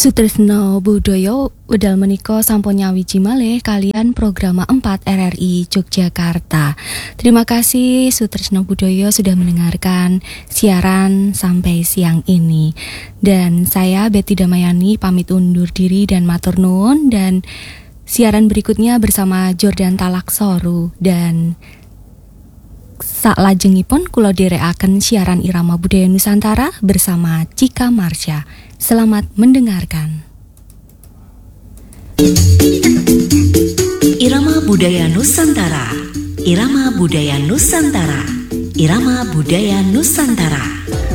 Sutrisno Budaya wedal menika sampun nyawiji malih kalian program 4 RRI Yogyakarta. Terima kasih Sutrisno Budaya sudah mendengarkan siaran sampai siang ini. Dan saya Betty Damayani pamit undur diri dan matur nuwun, dan siaran berikutnya bersama Jordan Talaksoru dan saklajengipun kula dherekaken siaran Irama Budaya Nusantara bersama Cika Marsha. Selamat mendengarkan. Irama Budaya Nusantara. Irama Budaya Nusantara. Irama Budaya Nusantara.